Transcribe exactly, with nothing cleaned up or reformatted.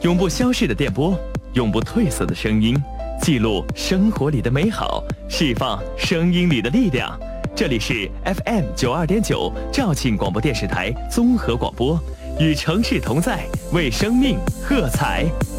永不消逝的电波，永不褪色的声音，记录生活里的美好，释放声音里的力量。这里是 F M 九二点九肇庆广播电视台综合广播，与城市同在，为生命喝彩。